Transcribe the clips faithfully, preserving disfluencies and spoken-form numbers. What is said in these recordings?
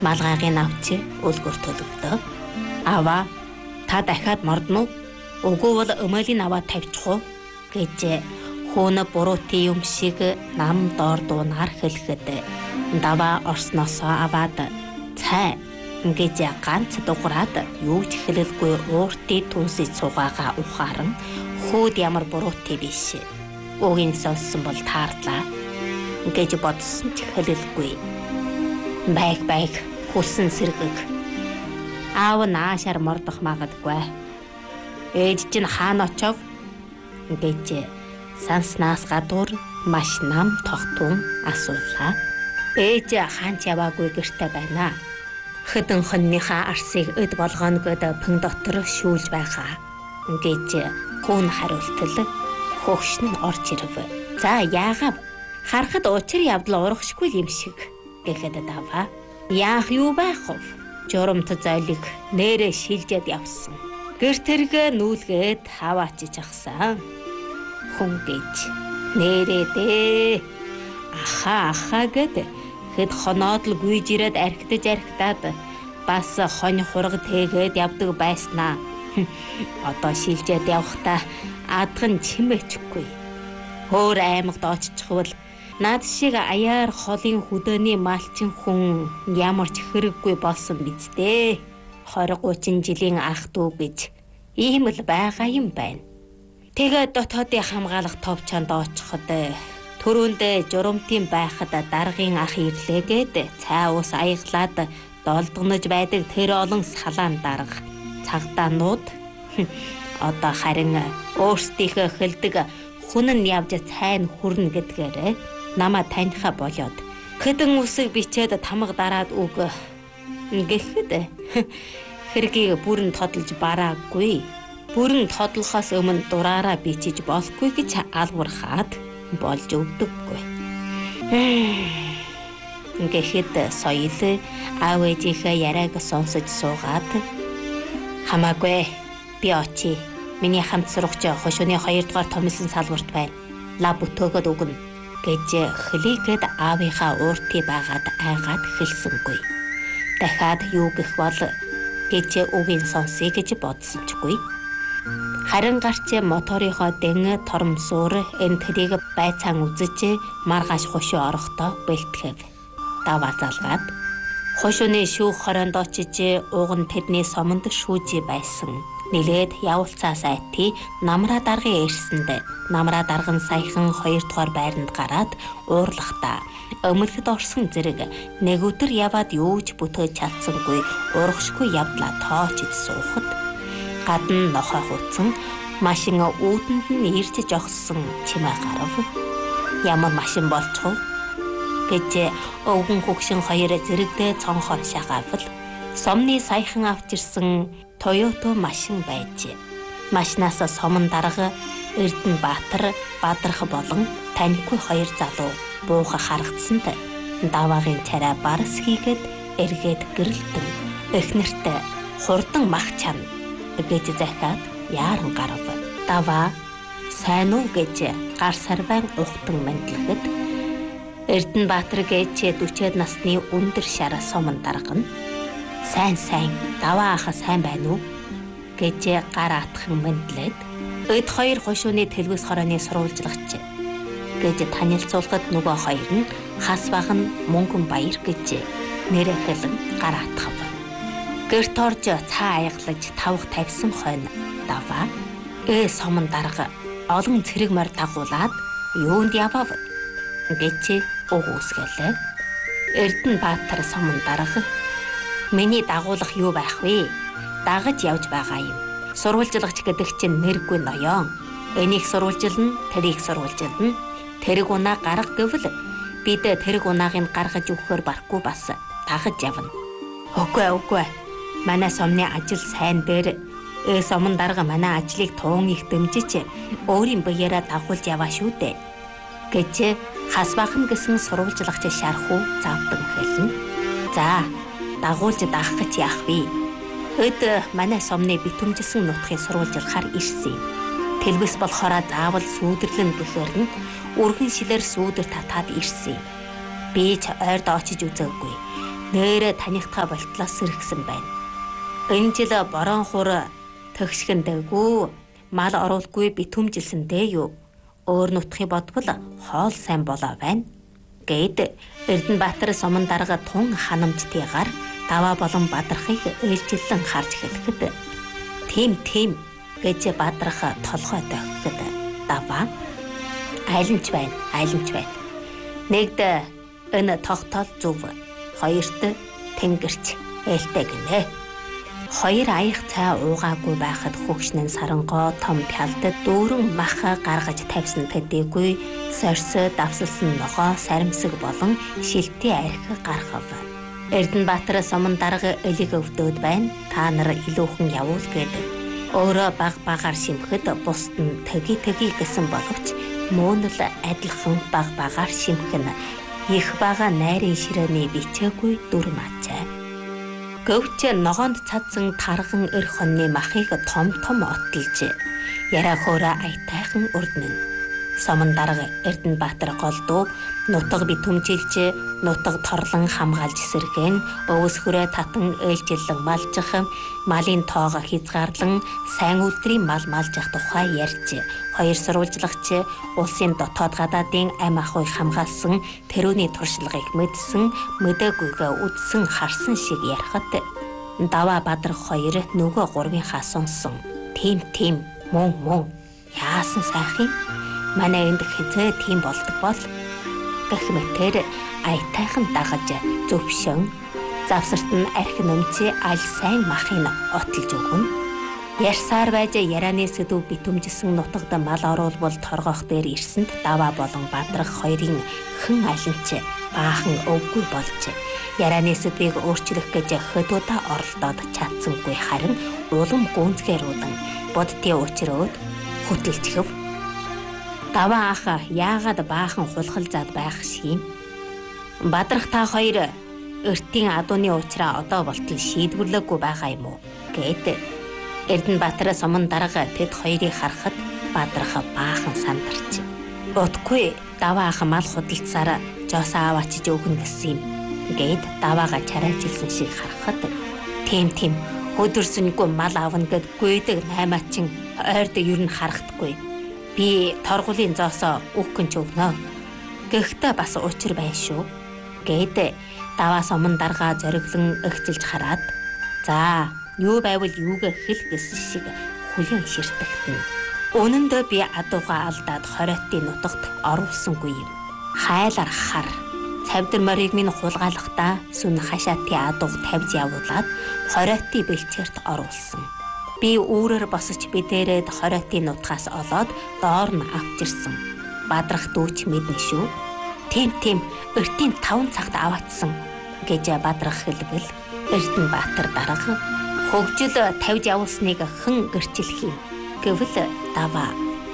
Малгайгийн авчи үлгүр төлөвдөө. Аваа та дахиад мордно уу? Үгүй бол өмөлийн аваа тавьчих уу гэж хөөнө буруутын юм шиг нам доор дуунаар хэлэхэд даваа орсноосоо аваад цай гэж ганц дуграад юу ч хэлэлгүй ууртын түнсэд цугаагаа ухааран хүүд ямар буруутын биш. Үгийн сонссон бол таарлаа гэж бодсон ч хэлэлгүй. Байг байг хүлсэн сэргэг. Аав наашаар мордох магадгүй. Ээж чинь хаана очив гэж санснаас гадуур маш нам тогтун асуулаа. Ээж хаанч яваагүй гэртээ байна. Хэдэн хоньныхаа арсыг эд болгооногод пэн дотор шүүлж байгаа гэж хүүн хариултал хөгшин орж ирв. За яагаад харахад учир явдал урагшгүй юм шиг гэхэд даваа. Яах юу байх вэ? Журамт зойлог нэрэ шилжээд явсан. Гэр тэрэг нүүлгээд хаваачиж ахсан. Хүн гэж нэрээ дээ. Аха аха гэд хэд хоноод л гүйж ирээд архитаж архитаад бас хонь хураг тэгээд явдаг байснаа. Одоо шилжээд явахдаа адган чимээчгүй. Өөр аймагт оччихвол наад шиг аяар холын хөдөөний малчин хүн ямар ч хэрэггүй болсон биз дээ. двадцать гуйч жилийн ах дүү гэж ийм л байгаа юм байна. Тэгээд дотоодын хамгаалах товчонд очиход төрөндөө журамтын байхад даргын ах ирлээгээд цай ус аяглаад долдгонож байдаг тэр олон салаан дарга цагдаанууд одоо харин өөрсдийнхөө хэлдэг хүн нь явж цайн хүрнэ гэдгээр намаа таниха болоод хэдэн үсэг бичээд тамга дараад үг гэхэд хэргийг бүрэн тодолж бараагүй. Бүрэн тодлохоос өмнө дураараа бичиж болохгүй гэж албархаад болж өгдөггүй. Гэхэд соёл аав ээжийнхээ яриаг сонсож суугаад хамаагүй би очие. Миний хамт сурагч хошууны хоёрдугаар томилсон салбарт байна. Лаб өтөөгөөд өгнө гэж хэлийгээд аавынхаа ууртыг байгаад айгаад хэлсэнгүй. Дахиад юу гэх бол гэж үгийн сонсъё гэж бодсончгүй. Харин гарч моторынхоо дэн тормсуур энэ тэрийг байцаан үзэж маргааш хошуу орохдоо бэлтгэв. Даваа залгаад хошууны шүүх хороонд очиж уг нь тэдний сомонд шүүж байсан. Нилээд явуулцаа сайтыг намраа даргын ирсэнд намраа дарган саяхан хоёрдугаар байранд гараад уурлахдаа өмөлхөд орсон зэрэг нэг өдөр яваад юу ч бүтээж чадсангүй урагшгүй явдлаа тоочж суухад гадна нохой хутсан машин үүдэнд нь ирж жогссон чимээ гарав. Ямар машин болчихов гэж өвгөн хөгшин хоёр зэрэгдээ цонхоор шахавал сомны саяхан авчирсан Toyota машин байж. Машинаас сомон дарга Эрдэнэбаатар Бадрах болон танихгүй хоёр залуу бууха харагдсанд даваагийн царай барс хийгээд эргээд гэрэлтэн эхнэртээ хурдан мах чана гэж захиад яаран гарав. Даваа сайн уу гэж гар сарвайн ухтан мэдлэхэд Эрдэнэбаатар гэж дөрвөн насны өндөр шар сомон даргана. Сайн сайн даваа ах сайн байна уу гэж гар атхан мэдлээд эд хоёр хошууны телевиз хорооны сурвалжлагч гэж танилцуулахад нөгөө хоёр нь хас багн мөнгөн баяр гэж нэрэ хэлэн гар атхав. Гэрт орж цаа аяглаж тавх тавьсан хойно даваа ээ сомон дарга олон цэрэг морь дагуулад юунд явав гэж өгөөсгэлээ. Эрдэнэбаатар сомон дарга миний дагуулах юу байх вэ? Дагаж явж байгаа юм. Сурвалжлагч гэдэг чинь нэргүй ноён. Энийг сурвалжилна, тэрийг сурвалжилна. Тэрэг унаа гарга гэвэл бид тэрэг унааг нь гаргаж өгөхөөр барахгүй бас дагаж явна. Үгүй үгүй. Манай сомны ажил сайн дээр э сомон дарга манай ажлыг туун их дэмжиж өөрийн биеэрээ дагуулж яваа шүү дээ. гэж хас бахан гэсэн сурвалжлагч шархуу завдан хэлнэ. За дагуулж даах гэж яах вэ? Өд манай сомны битүүмжилсэн нутгийн сурвалжлагаар ирсэн юм. Телевиз болохоор заавал сүйдэрлэн гэхээр нь өргөн шилээр сүйдэр татаад ирсэн юм. Би ч ойрд очиж үзээгүй. нээрээ танихдаа болтлоо сэргсэн байна. Энэ жил борон хур төгшгөн дэгүү мал оруулгүй би түмжилсэн дээ юу. Өөр нутхи бодвол хоол сайн болоо байна. Гэд Эрдэнэбаатар суман дарга тун ханамжтайгаар даваа болон бадрахыг ээлжилэн харж эхлэхэд тийм тийм гэж бадрах толгой дохиход даваа айланч байна, айланч байна. Нэгд энэ тогтоол зөв, хоёрт тэнгэрч ээлтэй гинэ. Хоёр аях цай уугаагүй байхад хөгшнэн сарангоо том пялдад дүүрэн мах гаргаж тавьсан төдийгүй сорьс давсалсан ногоо саримсаг болон шилтий арх гаргав. Эрдэнэбаатар суман дарга элиг өвдөөд байна. Та нар илүүхэн явуул гэд өөрөө баг багаар шимхэд бусд нь төги төги гэсэн боловч мөн л адилхан баг багаар шимхэн их бага найрын ширээний бичээгүй дүрм ачаа. Гөвч ногоонд цадсан тарган эр хонны махыг том том оттолж яраа хөөрэ аятайхан урднэн. Суман дарга Эрдэнэбаатар голдуу нутаг битүмжилж нутаг торлон хамгаалж сэргэн өвс хүрээ татан ээлжилэн малжих малын тоого хязгаарлан сайн үлдрийн мал малжих тухай ярьж хоёр сурвалжлагч улсын дотоод гадаадын ам ахуйг хамгаалсан тэрүүний туршлагыг мэдсэн мэдэгүйгээ үдсэн харсан шиг ярихад даваа бадрах хоёр нөгөө гурвынхаа сонсон. Тийм тийм мөн мөн яасан сайхан манай энд хизээ тийм болдог бол гэх мэтэр аятайхан дагаж зөвшөн завсарт нь арх нэмчи аль сайн махын отолж өгнө. Ярсаар байж ярианы сэдв битүмжилсэн нутагт мал оруулбал торгоох дээр ирсэнд даваа болон бадрах хоёрын хэн алинч баахан өвгүй болж ярианы сэдвийг өөрчлөх гэж хөдөөдөө оролдоод чадсангүй харин улам гүнзгээрүүлэн бодтын учроод хөтөлчихв. Даваа ах яагаад баахан хулхалзаад байх шиг юм? Бадрах та хоёр өртийн адууны уучраа одоо болтол шийдвэрлээгүй байгаа юм уу? Гэт Эрдэнэбаатар суман дарга тэд хоёрыг харахад бадрах баахан сандарч. Утгүй даваа ах мал худалдсаар жоос аваачиж өгнө гэсэн юм. Гэт даваага чарайжилсан шиг харахад тийм тийм өдөрсөнгүй мал авна гэд гүйдэг наймаачин ойрд ер нь харагдахгүй. Би торгуулийн зоосоо өгөх ч өгнө. Гэхдээ бас учир байна шүү. Гэд даваа суман дарга зориглон өгцөлж хараад за юу байвал юугээ хэл гэсэн шиг хүлэн ширтэгтэн. Үнэн дээр би адууга алдаад хориотын нутагт оруулсангүй юм. Хайлар хар цавдар морийг минь хулгайлахдаа сүн хашаатын адууг тавьж явуулаад хориотын бэлчээрт оруулсан. Би үүрээр босож бидээрээд хориотын нутгаас олоод доор нь авчирсан. Бадрах дүүч мэднэ шүү. Тийм тийм өртийн таван цагт аваачсан гэж бадрах хэлбэл Эрдэнэбаатар дарга хөгжил тавьж явуулсныг хэн гэрчлэх юм гэвэл даваа.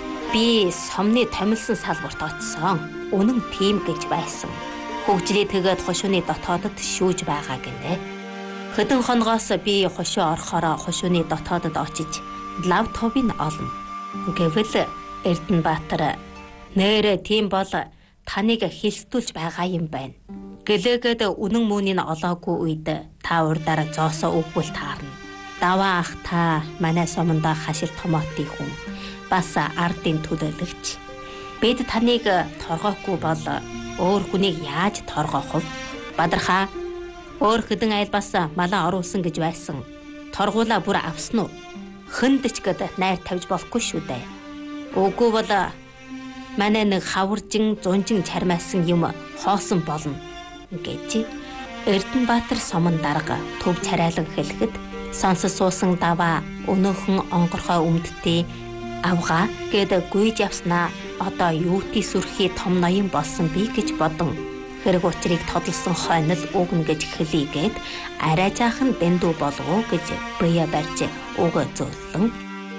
Би сомны томилсон салбарт очсон. Үнэн тийм гэж байсан. Хөгжлийг тэгээд хошууны дотоодод шүүж байгаа гинэ. Хэдэн хоногоос би хошуу орохороо хошууны дотоодод очиж лаптопыг олно. Гэвэл Эрдэнэбаатар нэрэ тийм бол таныг хэлсдүүлж байгаа юм байна. Гэлээгээд үнэн мөнийг олоогүй үед та урдаараа зоосоо өгвөл таарна. Даваа ах та манай сумандаа хашил томоотой хүн. Бас ардын төлөөлөгч. Бид таныг торгоохгүй бол өөр хүнийг яаж торгоох вэ? Бадрахаа өөр хэдэн айл бас малаа оруулсан гэж байсан. Торгуулаа бүр авсан уу? Хөндөч гэд найр тавьж болохгүй шүү дээ. Үгүй бол манай нэг хаваржин зунжин чармаасан юм хоосон болно гэж Эрдэнэбаатар суман дарга төв царайлан хэлэхэд сонсож суусан даваа өнөөхөн онгорхой өмдтэй авгаа гэд гүйж явснаа одоо юутай сүрхий том ноён болсон би гэж бодон хэрэг учрыг тодолсон хойнол өгнө гэж хэлийгээд арай жаахан дэндүү болов гэж бие барьж өгөө зөөлөн.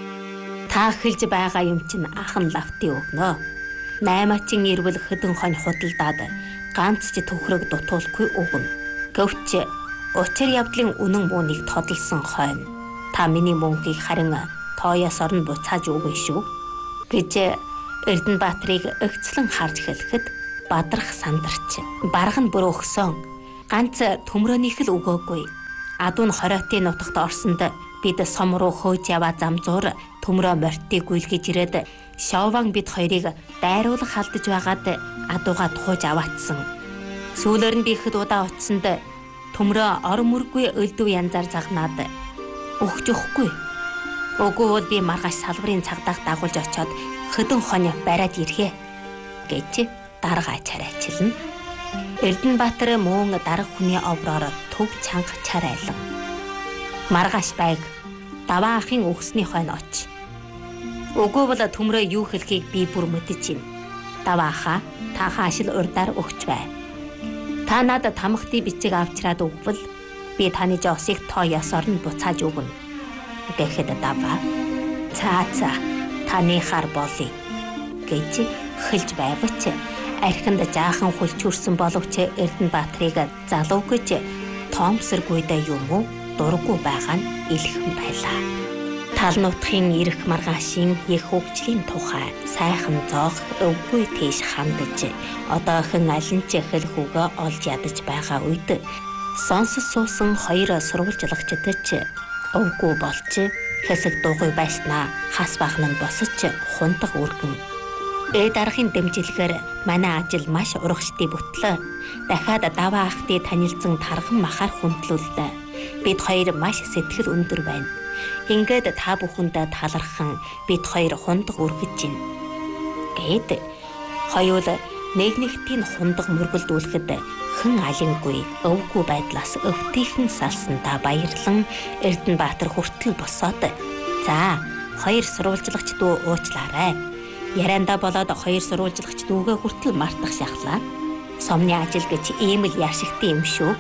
Та хэлж байгаа юм чинь ахан лавтын өгнө. Наймаачин ирвэл хэдэн хонь худалдаад ганц ч төхрөг дутуулахгүй өгнө. Гэвч учир явдлын үнэн муунийг тодолсон хойно та миний мөнхийг харин тооёос орн буцааж өгнө шүү гэж Эрдэнэбаатарыг өгцлөн харж хэлэхэд бадрах сандарч бараг нь бүр өгсөн. Ганц төмрөөнийх л өгөөгүй. Адуун хориотын нутагт орсонд бид сом руу хөөж яваа замзуур төмрөө мортыг гүйлгэж ирээд Шован бид хоёрыг дайруулах халдаж байгаад адуугаа тууж аваатсан. Сүүлээр нь би ихэд удаа очсонд төмрөө ор мөргүй өлдөв янзаар загнаад өгч өгөхгүй. Өгөө бол би маргааш салбарын цагдаагт дагуулж очиод хөдөн хонь бариад ирхээ гэж дарга чарайчилна. Эрдэнэбаатар мөн дарга хүний овроор төв чанга чарайлан. Маргааш байг даваа ахын өгсний хойно оч. Өгөө бол төмрөө юу хэлхийг би бүр мэдэж байна. Даваа ахаа та хаашил урдаар өгч бай. Та надад тамхтын бичиг авчраад өгвөл би таны жосыг тоо ёсоор нь буцааж өгнө. Гэхэд даваа цаа цаа таны хар болъё гэж хэлж байвч архинд жаахан хүлчүүрсэн боловч Эрдэнэбаатрыг залуу гэж тоомсоргүйдэ юм уу дурггүй байгаа нь илхэн байлаа. Тал нутгийн эрх маргаашийн их хөгжлийн тухай сайхан зоох өвгүй тийш хандаж одоохон алин ч хэлхүүгээ олж ядаж байгаа үед сонс суусан хоёр сурвалжлагчдад ч өвгүй болж хэсэг дуугүй байснаа хас багна нь босож хундаг үргэн. Ээ дарахын дэмжлэгээр манай ажил маш урагштай бүтлээ. Дахиад даваа ахтай танилцсан тархан махаар хүндлүүллээ. Бид хоёр маш сэтгэл өндөр байна. Ингээд та бүхэндээ талархан бид хоёр хундаг үргэж байна. Гэт хоёул нэг нэгтийн хундаг мөргөлдүүлэхэд хэн алингүй өвгүй байдлаас өвтөйхэн салсандаа баярлан Эрдэнэбаатар хүртэл босоод за хоёр сурвалжлагч дүү уучлаарай. Ярианда болоод хоёр сурвалжлагч дүүгээ хүртэл мартах шахлаа. Сомны ажил гэж ийм л яшигтай юм шүү.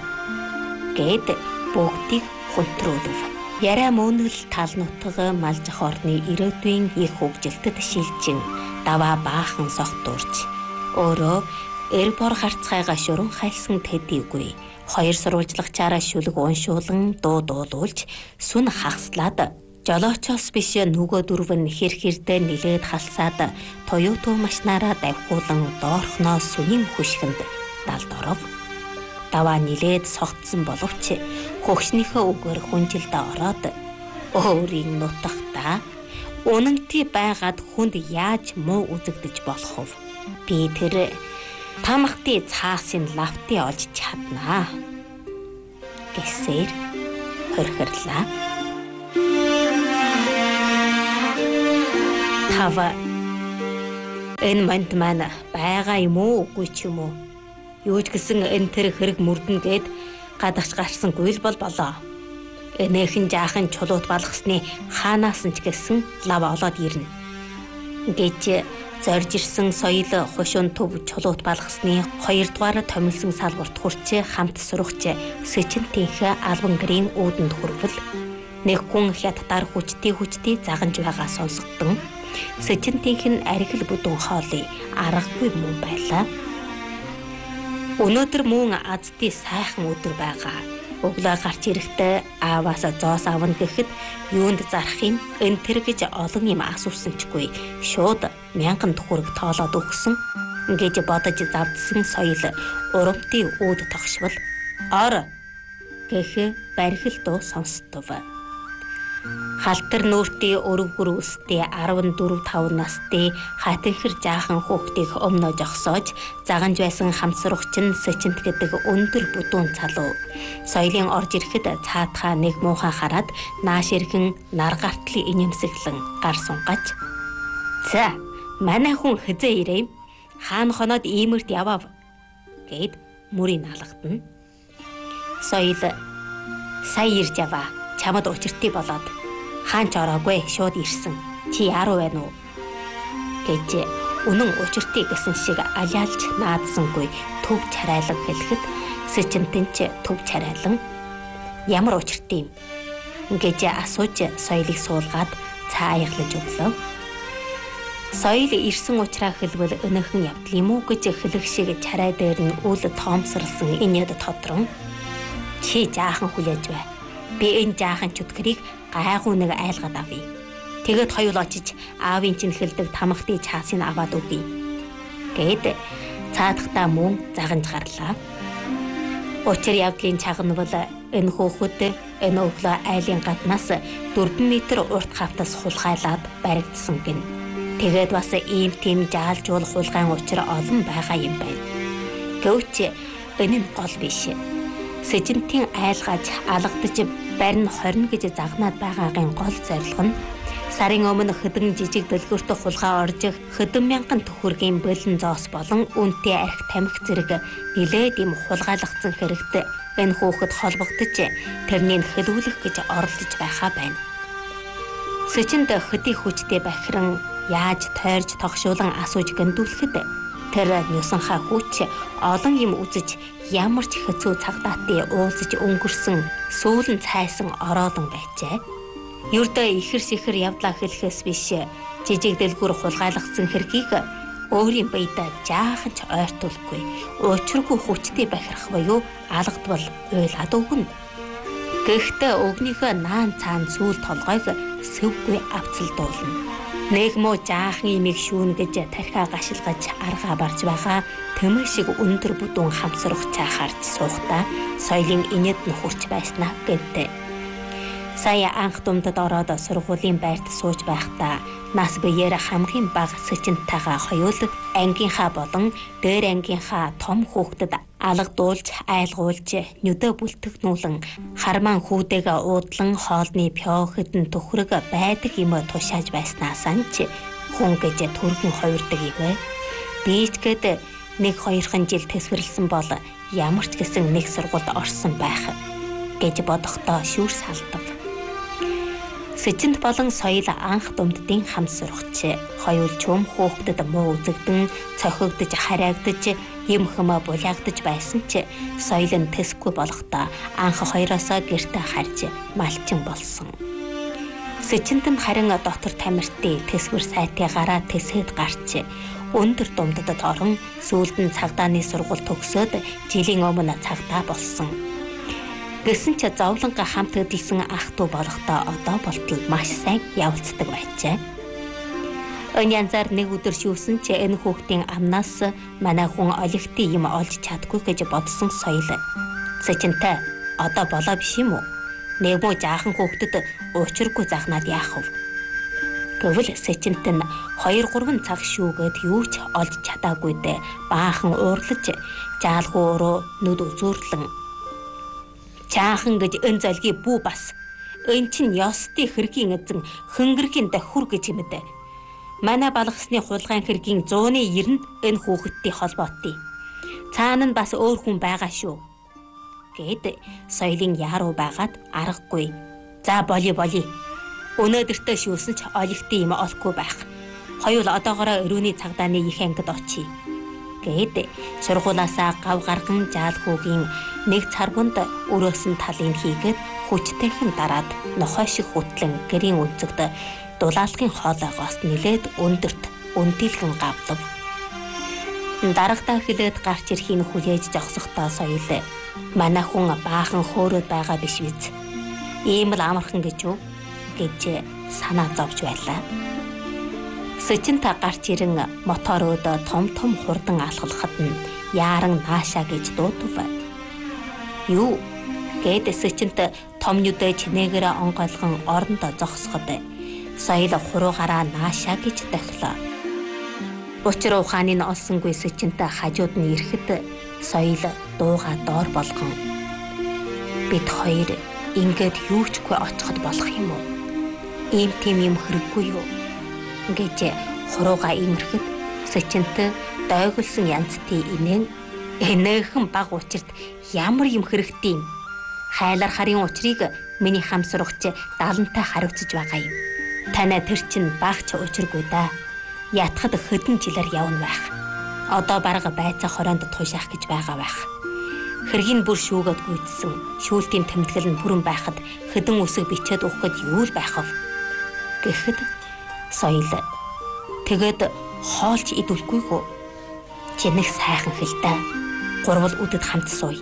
Гэт бүгдийг хүндрүүлв. Яриа мөнөл тал нутга малжих орны ирээдүйн их хөгжилтэд шилжин даваа баахан согтуурч өөрөө эр бор харцгайгаа шуран хайлсан тэдийгүй хоёр сурвалжлагчаараа шүлэг уншуулан дуу дуулуулж сүн хагслаад жолоочоос биш нүгөө дөрөв нь хэр хэрдээ нилээд халсаад Toyota машинаараа давхуулан доорхноо сүнийн хүшгэнд далд оров. Даваа нилээд согтсон боловч хөгшнийхөө үгээр хүнжилдэ ороод өөрийн нутагтаа үнэнтэй байгаад хүнд яаж муу үзэгдэж болох вэ? Би тэр тамхтын цаасын лавтыг олж чаднаа гэсээр хорхирлаа. Хава энэ манд маань байгаа юм уу үгүй ч юм уу? Юу ч гэсэн энэ тэр хэрэг мөрдөн гээд гадагч гарсангүй л бол болоо. Энэхэн жаахан чулуут балгасны хаанаас нь ч гэсэн лав олоод ирнэ гэж зорж ирсэн соёл хушуун төв чулуут балгасны хоёрдугаар томилсон салбарт хурц хамт сурагч Сэчинтийнхээ албан гэрийн үүдэнд хүрвэл нэг хүн хятадаар хүчтэй хүчтэй загнаж байгаа сонсгодон Сэчинтийнх нь архил бүдүүн хоолой аргагүй мөн байлаа. Өнөөдөр мөн азтын сайхан өдөр байгаа. Өглөө гарч ирэхдээ ааваас зоос авна гэхэд юунд зарах юм энэ тэр гэж олон юм асуусанчгүй шууд мянган төгрөг тоолоод өгсөн гэж бодож завдсан соёл урамтын үүд тогшвол ор гэх бархил дуу сонсдов. Халтар нүүртийн өрөвгөр үстэй дөрөв тав настай хатинхэр жаахан хүүхдийг өмнө жогсоож заганж байсан хамсрагч нь Сэчинт гэдэг өндөр бүдүүн залуу. Соёлын орж ирэхэд цаатхаа нэг муухан хараад нааш иргэн нар гартлын инэмсэглэн гар сунгаж "За, манай хүн хизээ ирэв. Хаан хоноод иймэрт явав" гэд мөрийг алгадна. Соёл "Сая ирж яваа. Чамд учиртай болоод хаан ч ороогүй шууд ирсэн. Чи яруу байна уу?" гэж үнэн учиртай гэсэн шиг алиалж наадсангүй төв чарайлан хэлэхэд Сэчинтэнч төв чарайлан "Ямар учиртай юм?" гэж асууж соёлыг суулгаад цааялж өглөө. Соёл ирсэн уучраа хэлбэл өнөөхөн явдал юм уу гэж хэлэх шиг чарай дээр нь үл тоомсорлсон инээд тодрон "Чи жаахан хүлээж бай. Би энэ жаахан чөтгөрийг гайгүй нэг айлгаад авъя. Тэгээд хоёул очиж аавын чинь хэлдэг тамхтын чаасыг аваад өгье" гэд цаадахтаа мөн загнаж гарлаа. Учир явдлын чагнавал энэ хүүхэд энэ өглөө айлын гаднаас дөрвөн метр урт хавтас хулгайлаад баригдсан гин. Тэгээд бас ийм тийм жаалжуул хулгайн учир олон байгаа юм байна. Гэвч энэ нь гол биш. Сэжинтийн айлгаж алгадж барин хорно гэж загнаад байгаагийн гол зорилго нь сарын өмнө хэдэн жижиг дэлгүүрт хулгай орж хэдэн мянган төхөргийн болон зоос болон үнэтэй арх тамхи зэрэг нилээд юм хулгайлгцсан хэрэгт энэ хүүхэд холбогдож тэрнийг хэлүүлэх гэж оролдож байгаа байна. Сэжинд хэдий хүчтэй бахиран яаж тойрж тогшуулан асууж гэмдүүлэхэд тэр нюсанхаа хүч олон юм үзэж ямар ч хэцүү цагдаатыг уулзаж өнгөрсөн сүүлэн цайсан ороолон байжээ. Юрдэ ихэр сихэр явдлаа хэлэхээс биш жижиг дэлгүүр хулгайлгцсан хэргийг өөрийн биедээ жаахан ч ойртуулгүй уучиргүй хүчтэй бахирах буюу алгадвал уйлаад өгнө. Гэхдээ өгнийхөө наан цаан сүүл толгойг сэвгүй авцалдуулна. Нэг муу жаахан имийг шүүн гэж тархиа гашилгаж аргаа барж байгаа төмөр шиг өндөр бүдүүн хамсрах чаа харж суухдаа соёлын инэд нь хурч байснаа гэнтэ. Сая анх думдад ороод сургуулийн байрт сууж байхдаа нас биеэр хамгийн бага сэжинтайгаа хоёул ангийнхаа болон дээр ангийнхаа том хүүхдэд алгадуулж айлгуулж нүдэ бүлтгнүүлэн хармаан хүүдээгээ уудлан хоолны пё хэдэн төхрөг байдаг юм тушааж байснаа санч хүн гэж төргөн хоёрдаг юм. Биичгээд нэг хоёрхан жил төсвөрлсөн бол ямар ч гэсэн нэг сургуульд орсон байх гэж бодохдоо шүүр салдав. Сэжинт болон соёл анх думддын хам сургач хоёул чум хүүхдэд муу үзэгдэн цохигдож харагдаж юм хэмээ булаагдаж байсан ч соёл нь тэсгүй болохдоо анх хоёроосоо гэртээ харж малчин болсон. Сэжинт нь харин дотор тамиртын тэсвэр сайтыг гараа тэсэд гарч өндөр думддад орон сүүлд нь цагдааны сургууль төгсөөд жилийн өмнө цагдаа болсон. Гэсэн ч зовлонго хамт хөдөлсөн ах дүү болохдоо одоо болтол маш сайн явцдаг байжээ. Өн янзаар нэг өдөр шүүсэн ч энэ хүүхдийн амнаас манай хүн олигтын юм олж чадгүй гэж бодсон соёл. Сэжинтэй одоо болоо биш юм уу? Нэг муу жаахан хүүхдэд уучиргүй загнаад яах вэ? Гэвэл сэжинт нь хоёр гурван цаг шүүгээд юу ч олж чадаагүйдээ баахан уурлаж жаалгүй руу нүд үзүүрлэн чаахан гэж энэ золгийг бүү бас энэ чинь ёстой хэргийн эзэн хөнгөргийн дахүр гэж юмдэ. Манай балгасны хулгайн хэргийн зууны ер нь энэ хүүхэдтэй холбоотой. Цаана нь бас өөр хүн байгаа шүү. Гэд соёлын яаруу байгаад аргагүй. За боли боли. Өнөөдөртөө шүүсэн ч олигтын юм олохгүй байх. Хоёул одоогоороо өрөөний цагдааны их ангид очие. Гэд сургуулаасаа гав гарган жаалхүүгийн нэг царгунд өрөөсөн талын хийгээд хүчтэйхэн дараад нохой шиг хүтлэн гэрийн өнцөгд дулаалгын хоолойгоос нилээд өндөрт өндөлгөн гавлав. Дарагдаа хилээд гарч ирэхийг хүлээж зогсохдоо соёл манай хүн баахан хөөрөд байгаа биш биз. Ийм л амархан гэж юу гэж санаа зовж байлаа. Сэжинт гарч ирэн моторууд том том хурдан алхалахад нь яаран наашаа гэж дуудав. Юу гэд сэжинт том нүдэ чинээгээр онгойлгон орондоо зогсоход соёл хуруугаараа наашаа гэж дахилаа. Учир ухааны нь олсонгүй сэжинт хажууд нь ирэхэд соёл дууга доор болгон бид хоёр ингээд юучгүй очиход болох юм уу? Ийм тийм юм хэрэггүй юу? Гэж хурууга имэрхэд сэжинт дойгулсан янзтын инээн энэхэн баг учирт ямар юм хэрэгтэй юм? Хайлар харын учрыг миний хам сургач даалантай хариуцж байгаа юм. Танай тэр чин багч учиргүй да. Ятхад хэдэн жилээр явна байх. Одоо барга байцаа хороонд туушаах гэж байгаа байх. Хэргийн бүр шүүгээд гүйдсэн шүүлтийн тэмдэглэл нь бүрэн байхад хэдэн үсэг бичээд өгөхөд юу л байх вэ? Гэхэд соёл тэгээд хоолч идүүлэхгүйгөө чи нэг сайхан хэлтэй гурвал үдэд хамт сууя.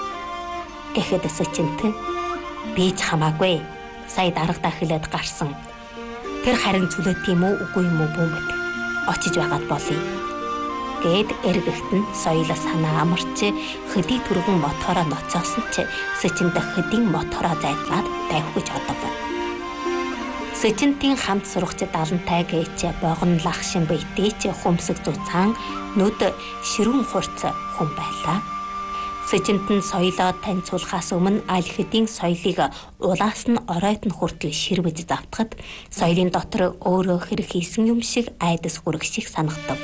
Гэхэд сэжинт би ч хамаагүй сая дарагдаа хэлээд гарсан. Тэр харин зүлээд тийм үү үгүй юм уу бүүмэд очиж байгаад болъё гээд эргэгт нь соёлоо санаа амарч хөдий түргэн мотороо ноцоосон ч Сэжинт хөдийн мотороо зайдлаад давхиж одов. Сэжинтийн хамт сурагч Далантай гээч богонлах шин бэйтэйч хумсэг зузаан нүд ширүүн хурц хүн байлаа. Сэжинт нь соёлоо танилцуулахаас өмнө аль хэдийн соёлыг улаас нь оройд нь хүртэл ширвэж завтахад соёлын дотор өөрөө хэрэг хийсэн юм шиг айдас хүрэх шиг санагдав.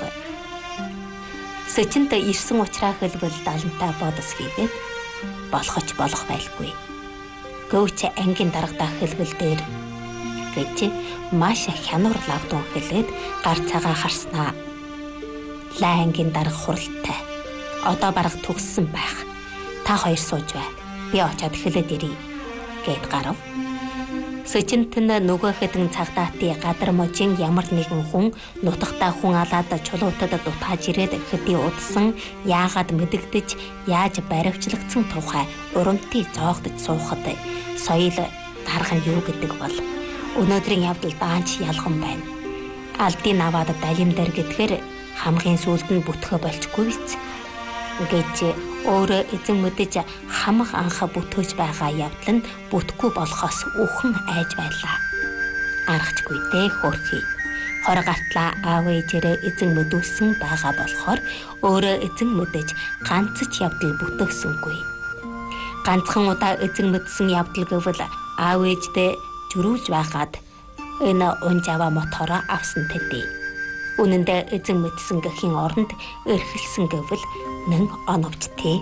Сэжинт ирсэн уучраа хэлбэл Далантай бодос хийгээд болохоч болох байлгүй. Гөвч ангийн дарагдаа хэлбэл дээр гэж маш хянуур лавдун хэлээд гар цагаан харснаа. Лайнгийн дарга хуралтай. Одоо бараг төгссөн байх. Та хоёр сууж бай. Би очиод хэлээд ирье гэд гарав. Сэжинт нь нөгөө хэдэн цагдаатны гадар можийн ямар нэгэн хүн нутагтаа хүн алаад чулуутад дутааж ирээд хэдий удсан яагаад мэдэгдэж яаж баривчлагдсан тухай урамтыг зоогдож суухад соёл дарга нь юу гэдэг бол өнөөдрийн явдал даанч ялган байна. Алдын аваад далимдэр гэдгээр хамгийн сүүлд нь бүтгэе болчгүй биз гэж өөрөө эзэн мэдэж хамаг анха бүтөөж байгаа явдал нь бүтггүй болохоос үхэн айж байлаа. Аргачгүй дээ хөрхий. Хор гартлаа аав ээжээрээ эзэн мэдүүлсэн байгаа болохоор өөрөө эзэн мэдэж ганц ч явдал бүтээсэнгүй. Ганцхан удаа эзэн мэдсэн явдал гэвэл аав ээждээ жөрүүлж байгаад энэ унжава мотороо авсан тэдий. Үнэн дээр эзэн мэдсэн гэхийн оронд эрхэлсэн гэвэл нэн оновч тээ.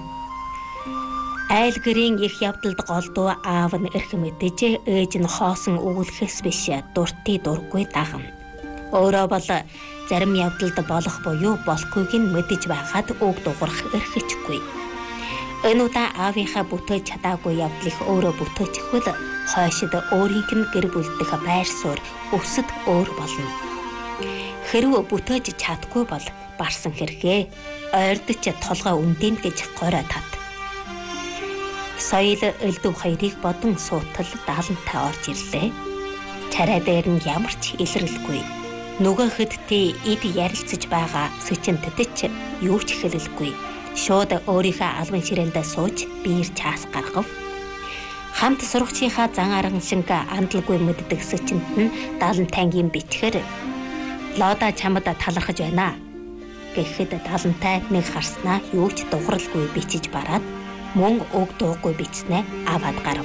Айл гэрийн их явдалд голдуу аав нь эрх мэдэж ээж нь хоосон өгүүлэхээс биш дуртай дургүй дагна. Өөрөө бол зарим явдалд болох буюу болохгүйг нь мэдэж байгаад үг дуурах эрхэжгүй. Энэ удаа аавынхаа бүтээж чадаагүй явдлыг өөрөө бүтээчихвэл хойшид өөрийнх нь гэр бүлдэх байр суурь өсөд өөр болно. Хэрвээ бүтээж чадахгүй бол барсан хэрэгээ ойрдож толгой үндэн гэж горой тат. Соёл элдв хоёрыг бодон суутал Далантай орж ирлээ. Чарай дээр нь ямар ч илэрлгүй. Нөгөө хэдтэй эд ярилцаж байгаа Сэжинтэд ч юу ч хэлэлгүй. Шууд өөрийнхөө албан ширээндээ сууж биер чаас гаргав. Хамт сурагчийнхаа зан арган шиг андалгүй мэддэг Сэжинт нь Далантайгийн бичгээр лода чамд талархаж байна гэхэд Далантай нэг харснаа юу ч дугралгүй бичиж бараад мөн үг дуугүй бичснээ аваад гарав.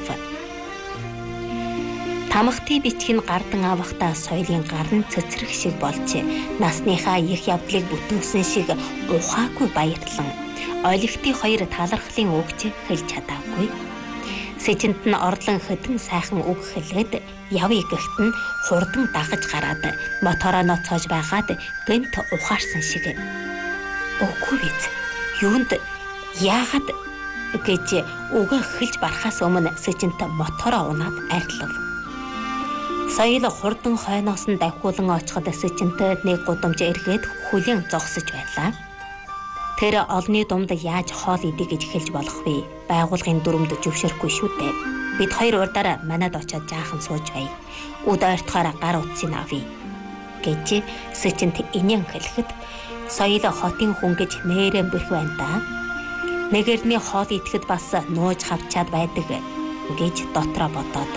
Тамхтын бичиг нь гардан авахдаа соёлын гарн цэцрэх шиг болж насныхаа их явдлыг бүтээсэн шиг ухаагүй баярлан ойлигтын хоёр талархлын үгч хэлж чадаагүй. Сэжинт нь орлон хөдөн сайхан үг хэлээд явъя гэхэд нь хурдан дагаж гараад мотороо ноцоож байгаад гэнт ухаарсан шиг. Үгүй биз. Юунд яагаад гэж үгээ хэлж барахаас өмнө Сэжинт мотороо унаад арилав. Соёл хурдан хойноос нь давхуулан очиход Сэжинтэд нэг гудамж эргээд хүлэн зогсож байлаа. Тэр олны думд яаж хоол идэ гэж хэлж болох вэ? Байгуулгын дүрмд зөвшөөрөхгүй шүү дээ. Бид хоёр урдаараа манад очиод жаахан сууж бай. Үд ойртохоор гар утсыг авъя гэж Сэжинт инэн хэлэхэд соёл хотын хүн гэж нэрэн бэрх байна да. Нэгэрний хоол идэхэд бас нууж хавчаад байдаг гэж дотроо бодоод.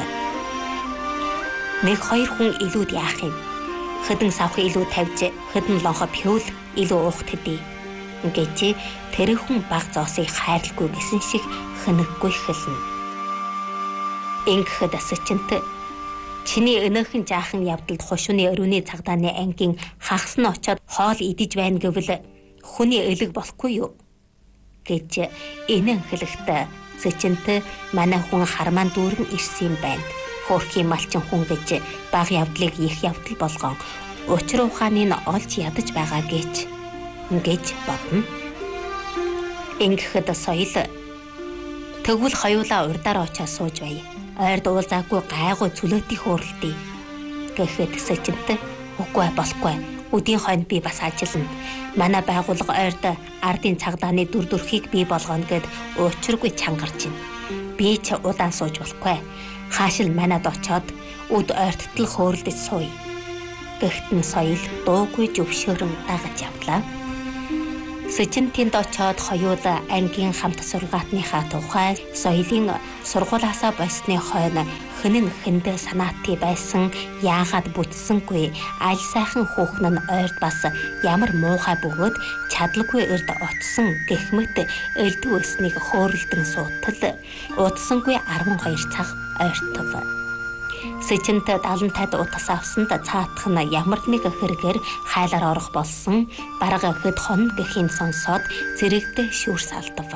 Нэг хоёр хүн илүүд яах юм? Хэдэн савх илүү тавьж, хэдэн лонхо пиул илүү уух төдий гэж тэр хүн баг зоосыг хайрлахгүй гэсэн шиг хэнэггүй хэлнэ. Ингэхэд Сэжинт чиний өнөөхөн жаахан явдалд хушууны өрөөний цагдааны ангийн хагас нь очиод хоол идэж байна гэвэл хүний элэг болохгүй юу гэж энэн хэлэхдээ Сэжинт манай хүн хармаан дүүрэн ирсэн юм байна. Хөөрхийн малчин хүн гэж баг явдлыг их явдал болгон учир ухааны нь олж ядаж байгаа гэж гэж бодно. Ингэхэд соёл тэгвэл хоёулаа урдаараа очиж сууж бай. Ойрд уулзаагүй гайгүй цөлөөтийн хөөрөлтий гэхэд Сэжинт үгүй болохгүй. Өдийн хойно би бас ажиллана. Манай байгууллага ойрд ардын цагдааны дүр төрхийг бий болгоно гэд уучиргүй чангарч байна. Би ч удаан сууж болохгүй. Хаашил манад очоод өд ойрттол хөөрөлдөж сууя. Гэхдээ соёл дуугүй зөвшөөрөн дагаж явлаа. Сэжин тэнд очоод хоёулаа ангийн хамт сургаатныхаа тухай соёлын сургуулаасаа болсны хойно хэн нь хэндээ санаатай байсан яагаад бүтсэнгүй аль сайхан хүүхэн нь ойрд бас ямар муухай бөгөөд чадлагүй өрд очсон гэх мэт элдв өснийг хөөрөлдөн суутал удсангүй арван хоёр цаг ойртов. Сэжинт далантайд утас авсанд цаатах нь ямар нэг хэрэгээр хайлаар орох болсон бараг хэд хон гэхийн сонсоод зэрэгдээ шүүрс алдав.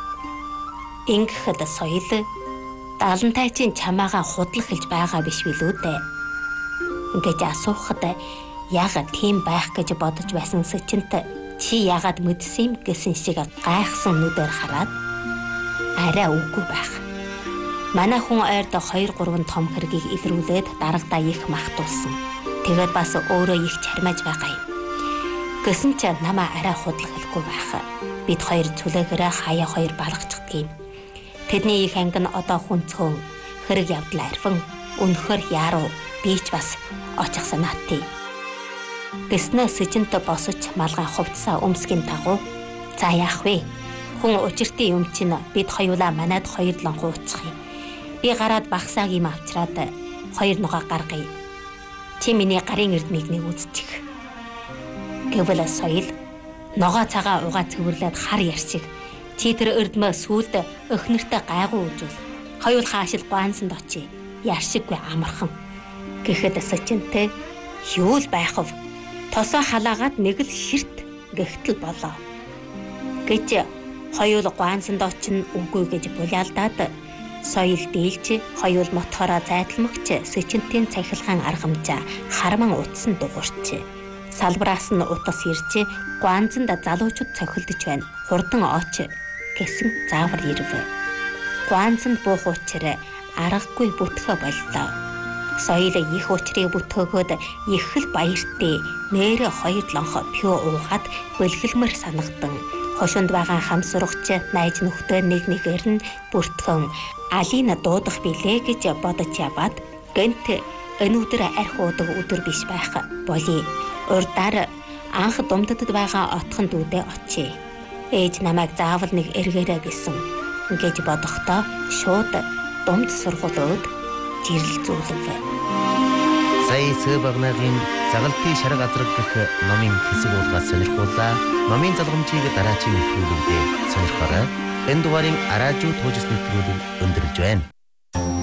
Ингэхэд соёл далантайчин чамаагаа худлах хэлж байгаа биш билүү дээ гэж асуухад яагаад тийм байх гэж бодож байсан Сэжинт чи яагаад мэдсэн юм гэсэн шиг гайхсан нүдээр хараад арай үгүй байх. Манай хүн ойрд хоёр гурван том хэргийг илрүүлээд дарагдаа их махтуулсан. Тэгээд бас өөрөө их чармааж байгаа юм. Гэсэн ч намаа арай худлах хэлэхгүй байх. Бид хоёр цүлээгээрээ хаяа хоёр балгачдаг юм. Тэдний их анги нь одоо хүнцгөн хэрэг явдал арвин өнөхөр яруу би ч бас очих санаатай. Гэснээ Сэжинт босож малгай хувцсаа өмсгийн дагуу за яах вэ? Хүн учиртай юм чинь бид хоёулаа манайд хоёр лонхоо учих юм. Би гараад багсааг юм авчраад хоёр нугаа гаргая. Чи миний гарын эрдмийг нэг үзчих. Гэвэл соёл ногоо цагаа угаа цэвэрлээд хар яршиг. Чи тэр эрдмөө сүулд өхнөртэй гайгүй үзүүл. Хоёул хаашил гуансанд очие. Яршиггүй амархан. Гэхэд Сэжинтэй юу л байх вэ? Тосоо халаагаад нэг л ширт гихтэл болоо. Гэж хоёул гуансанд очин үгүй гэж булиалдаад соёл дийлж хоёул мотхороо зайдалмагч Сэжинтийн цахилгаан аргамжаа харман утсан дугуурч. Салбраас нь утас ирж гуанзанд залуучууд цохилдож байна. Хурдан оч гэсэн заавар ирв. Гуанзанд буух учраа аргагүй бүтгэе боллоо. Соёл их учрыг бүтгэөгөөд их л баяртай нэрэ хоёр лонхо пиу уугаад бэлгэлмэр санагдан хошинд байгаа хам сурагч найз нөхдөд нэг нэгээр нь бүртгэн алина дуудах билээ гэж бодож яваад гэнт өнөөдөр арх уудаг өдөр биш байх болий. Урдаар анх думдадд байгаа отхон дүүдээ очие. Ээж намайг заавал нэг эргээрэй гэсэн гэж бодохдоо шууд думд сургуулиуд жирэлзүүлв. Сая Сэбагнагийн загалтай шарга азраг гэх номын хэсэг уулгаас сонирхуулаа. Номын залгамжийг дараачийн нэвтрүүлэгтээ сонирхоорой. Энэ дугаарыг араажуу туужс нэвтрүүлэг өндөрлж байна.